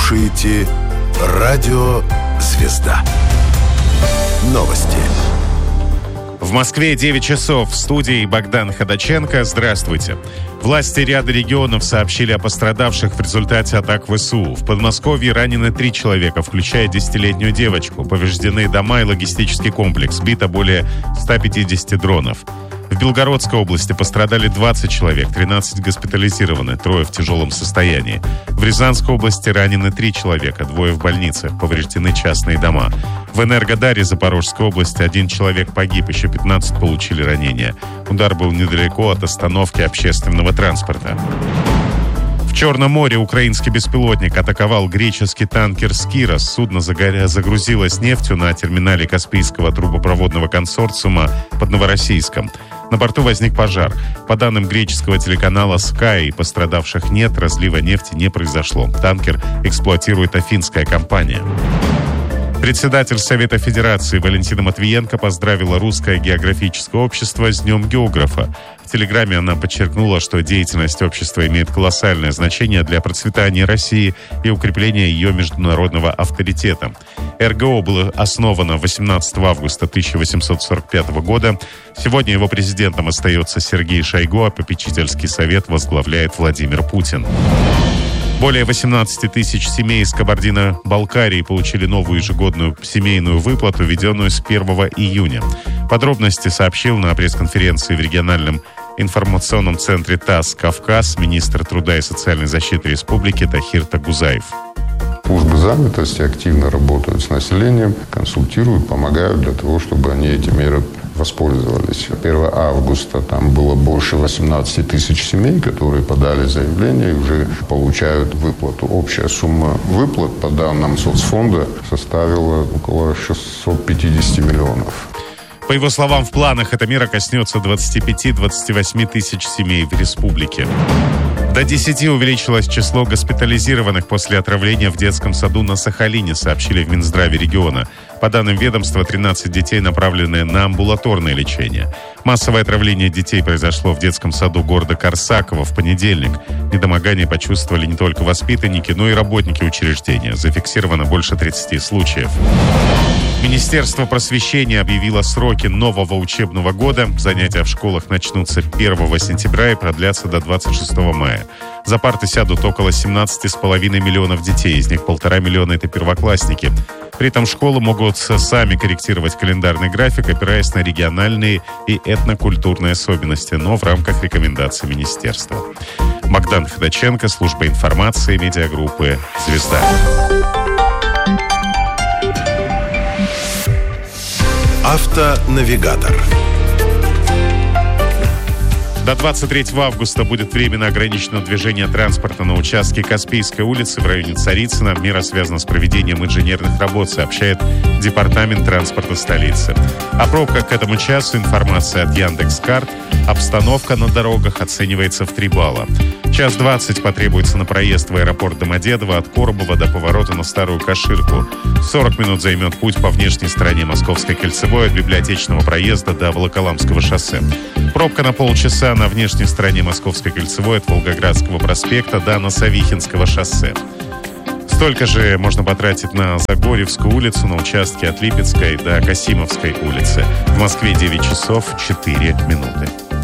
слушаете «Радио Звезда». Новости. В Москве 9 часов. В студии Богдан Ходаченко. Здравствуйте. Власти ряда регионов сообщили о пострадавших в результате атак ВСУ. В Подмосковье ранены 3 человека, включая 10-летнюю девочку. Повреждены дома и логистический комплекс. Сбито более 150 дронов. В Белгородской области пострадали 20 человек, 13 госпитализированы, 3 в тяжелом состоянии. В Рязанской области ранены 3 человека, 2 в больнице, повреждены частные дома. В Энергодаре Запорожской области 1 человек погиб, еще 15 получили ранения. Удар был недалеко от остановки общественного транспорта. В Черном море украинский беспилотник атаковал греческий танкер «Скирос». Судно загрузилось нефтью на терминале Каспийского трубопроводного консорциума под Новороссийском. На борту возник пожар. По данным греческого телеканала Sky, пострадавших нет, разлива нефти не произошло. Танкер эксплуатирует афинская компания. Председатель Совета Федерации Валентина Матвиенко поздравила Русское географическое общество с Днем географа. В телеграмме она подчеркнула, что деятельность общества имеет колоссальное значение для процветания России и укрепления ее международного авторитета. РГО было основано 18 августа 1845 года. Сегодня его президентом остается Сергей Шойгу, а попечительский совет возглавляет Владимир Путин. Более 18 тысяч семей из Кабардино-Балкарии получили новую ежегодную семейную выплату, введенную с 1 июня. Подробности сообщил на пресс-конференции в региональном информационном центре ТАСС «Кавказ» министр труда и социальной защиты республики Тахир Тагузаев. Службы занятости активно работают с населением, консультируют, помогают для того, чтобы они эти меры воспользовались. 1 августа там было больше 18 тысяч семей, которые подали заявление и уже получают выплату. Общая сумма выплат, по данным соцфонда, составила около 650 миллионов. По его словам, в планах эта мера коснется 25-28 тысяч семей в республике. До 10 увеличилось число госпитализированных после отравления в детском саду на Сахалине, сообщили в Минздраве региона. По данным ведомства, 13 детей направлены на амбулаторное лечение. Массовое отравление детей произошло в детском саду города Корсаково в понедельник. Недомогание почувствовали не только воспитанники, но и работники учреждения. Зафиксировано больше 30 случаев. Министерство просвещения объявило сроки нового учебного года. Занятия в школах начнутся 1 сентября и продлятся до 26 мая. За парты сядут около 17,5 миллионов детей, из них 1,5 миллиона – это первоклассники. При этом школы могут сами корректировать календарный график, опираясь на региональные и этнокультурные особенности, но в рамках рекомендаций министерства. Богдан Ходаченко, служба информации, медиагруппы «Звезда». Автонавигатор. До 23 августа будет временно ограничено движение транспорта на участке Каспийской улицы в районе Царицына. Мера связана с проведением инженерных работ, сообщает Департамент транспорта столицы. О пробках к этому часу информация от Яндекс.Карт. Обстановка на дорогах оценивается в 3 балла. 1:20 потребуется на проезд в аэропорт Домодедово от Коробова до поворота на Старую Каширку. 40 минут займет путь по внешней стороне Московской кольцевой от Библиотечного проезда до Волоколамского шоссе. Пробка на полчаса на внешней стороне Московской кольцевой от Волгоградского проспекта до Носовихинского шоссе. Столько же можно потратить на Загорьевскую улицу на участке от Липецкой до Касимовской улицы. В Москве 9 часов 4 минуты.